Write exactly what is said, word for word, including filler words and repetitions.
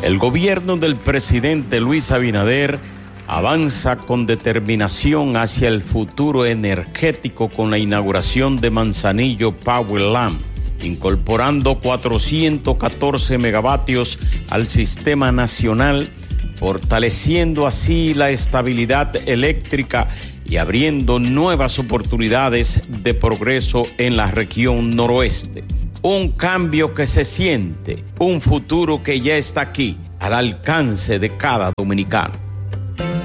El gobierno del presidente Luis Abinader avanza con determinación hacia el futuro energético con la inauguración de Manzanillo Powerland, incorporando cuatrocientos catorce megavatios al sistema nacional, fortaleciendo así la estabilidad eléctrica y abriendo nuevas oportunidades de progreso en la región noroeste. Un cambio que se siente, un futuro que ya está aquí, al alcance de cada dominicano.